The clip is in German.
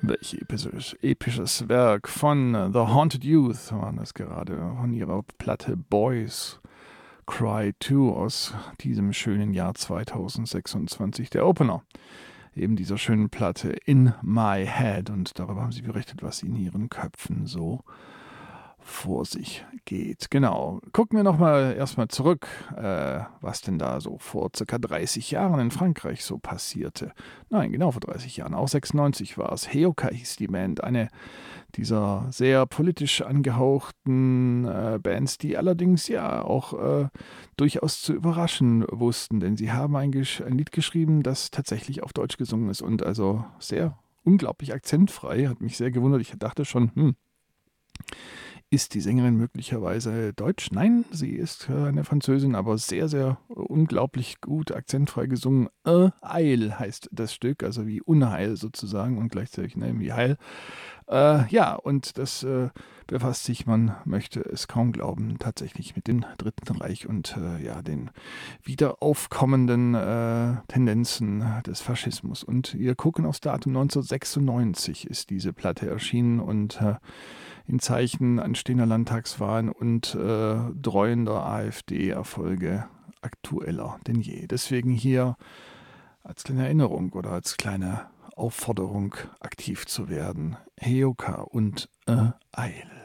Welch episches Werk von The Haunted Youth waren das gerade, von ihrer Platte Boys Cry 2 aus diesem schönen Jahr 2026, der Opener eben dieser schönen Platte In My Head, und darüber haben sie berichtet, was in ihren Köpfen so vor sich geht. Genau. Gucken wir nochmal erstmal zurück, was denn da so vor circa 30 Jahren in Frankreich so passierte. Nein, genau vor 30 Jahren, auch 96 war es. Heyoka hieß die Band, eine dieser sehr politisch angehauchten Bands, die allerdings ja auch durchaus zu überraschen wussten, denn sie haben ein Lied geschrieben, das tatsächlich auf Deutsch gesungen ist und also sehr unglaublich akzentfrei, hat mich sehr gewundert. Ich dachte schon, ist die Sängerin möglicherweise deutsch? Nein, sie ist eine Französin, aber sehr, sehr unglaublich gut akzentfrei gesungen. Eil heißt das Stück, also wie Unheil sozusagen und gleichzeitig wie Heil. Ja, und das befasst sich, man möchte es kaum glauben, tatsächlich mit dem Dritten Reich und ja, den wieder aufkommenden Tendenzen des Faschismus. Und wir gucken aufs Datum 1996 ist diese Platte erschienen und in Zeichen anstehender Landtagswahlen und dreuender AfD-Erfolge aktueller denn je. Deswegen hier als kleine Erinnerung oder als kleine Aufforderung, aktiv zu werden. Heyoka und Eil.